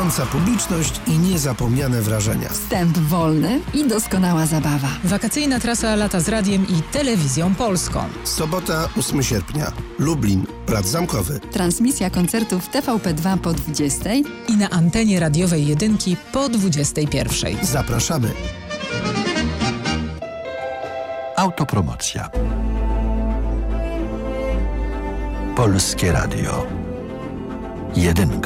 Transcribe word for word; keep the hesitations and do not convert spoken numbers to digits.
gorąca publiczność i niezapomniane wrażenia. Wstęp wolny i doskonała zabawa. Wakacyjna trasa lata z radiem i telewizją polską. Sobota, ósmego sierpnia. Lublin, Plac Zamkowy. Transmisja koncertów T V P dwa po dwudziestej i na antenie radiowej jedynki po dwudziestej pierwszej. Zapraszamy. Autopromocja. Polskie Radio. Jedynka.